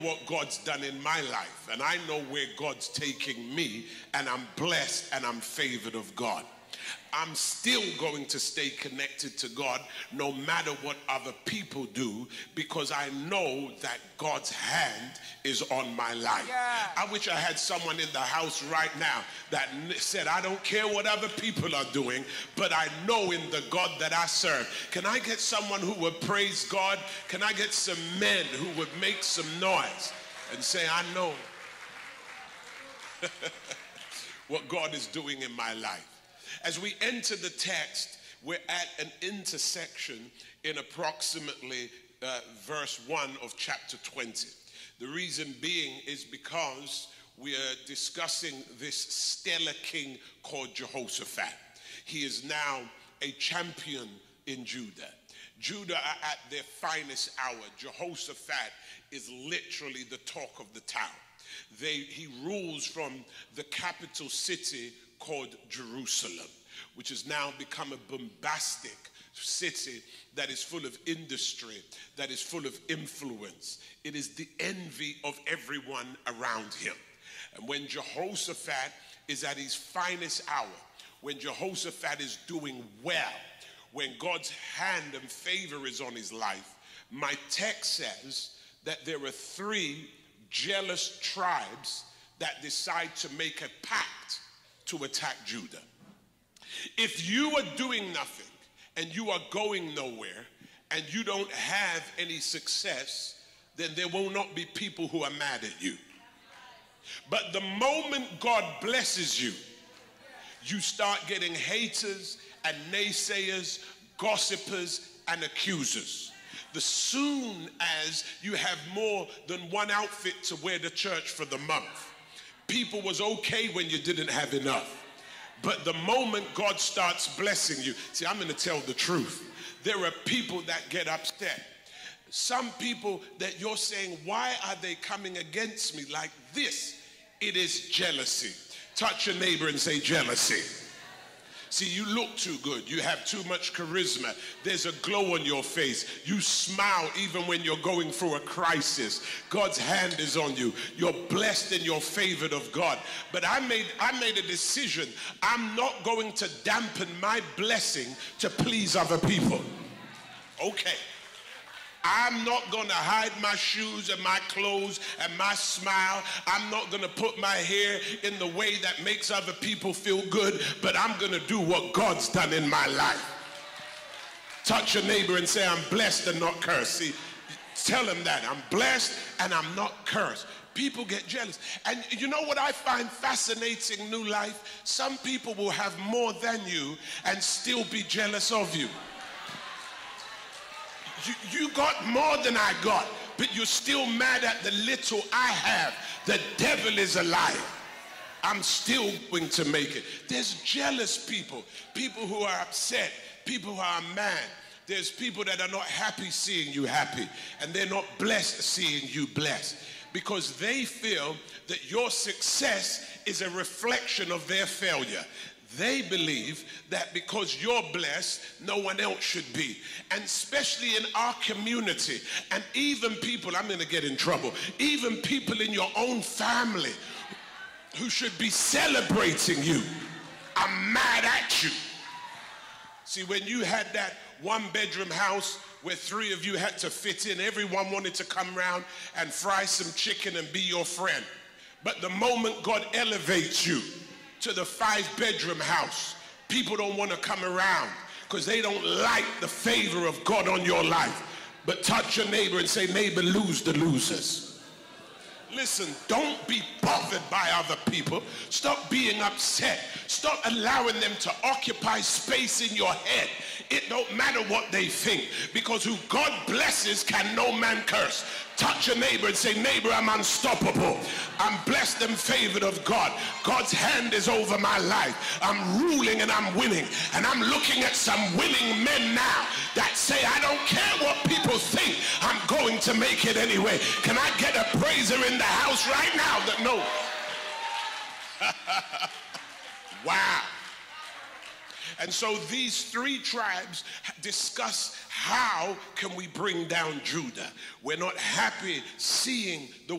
what God's done in my life, and I know where God's taking me, and I'm blessed and I'm favored of God. I'm still going to stay connected to God no matter what other people do, because I know that God's hand is on my life. Yeah. I wish I had someone in the house right now that said, I don't care what other people are doing, but I know in the God that I serve. Can I get someone who would praise God? Can I get some men who would make some noise and say, I know what God is doing in my life? As we enter the text, we're at an intersection in approximately verse 1 of chapter 20. The reason being is because we are discussing this stellar king called Jehoshaphat. He is now a champion in Judah. Judah are at their finest hour. Jehoshaphat is literally the talk of the town. He rules from the capital city called Jerusalem, which has now become a bombastic city that is full of industry, that is full of influence. It is the envy of everyone around him. And when Jehoshaphat is at his finest hour, when Jehoshaphat is doing well, when God's hand and favor is on his life, my text says that there are 3 jealous tribes that decide to make a pact to attack Judah. If you are doing nothing and you are going nowhere and you don't have any success, then there will not be people who are mad at you. But the moment God blesses you, you start getting haters and naysayers, gossipers and accusers. The soon as you have more than one outfit to wear to church for the month, people was okay when you didn't have enough. But the moment God starts blessing you, see, I'm going to tell the truth. There are people that get upset. Some people that you're saying, why are they coming against me like this? It is jealousy. Touch your neighbor and say jealousy. See, you look too good. You have too much charisma. There's a glow on your face. You smile even when you're going through a crisis. God's hand is on you. You're blessed and you're favored of God. But I made a decision. I'm not going to dampen my blessing to please other people. Okay. I'm not going to hide my shoes and my clothes and my smile. I'm not going to put my hair in the way that makes other people feel good, but I'm going to do what God's done in my life. Touch your neighbor and say, I'm blessed and not cursed. See, tell him that. I'm blessed and I'm not cursed. People get jealous. And you know what I find fascinating, New Life? Some people will have more than you and still be jealous of you. You got more than I got, but you're still mad at the little I have. The devil is a liar. I'm still going to make it. There's jealous people, people who are upset, people who are mad. There's people that are not happy seeing you happy, and they're not blessed seeing you blessed, because they feel that your success is a reflection of their failure. They believe that because you're blessed, no one else should be. And especially in our community, and even people, I'm going to get in trouble, even people in your own family who should be celebrating you are mad at you. See, when you had that 1-bedroom house where 3 of you had to fit in, everyone wanted to come around and fry some chicken and be your friend. But the moment God elevates you to the 5-bedroom house, people don't want to come around because they don't like the favor of God on your life. But touch your neighbor and say, neighbor, lose the losers. Listen, don't be bothered by other people. Stop being upset. Stop allowing them to occupy space in your head. It don't matter what they think, because who God blesses can no man curse. Touch your neighbor and say, neighbor, I'm unstoppable. I'm blessed and favored of God. God's hand is over my life. I'm ruling and I'm winning. And I'm looking at some winning men now that say, I don't care what people think. I'm going to make it anyway. Can I get a praiser in the house right now that knows? Wow. And so these 3 tribes discuss how can we bring down Judah. We're not happy seeing the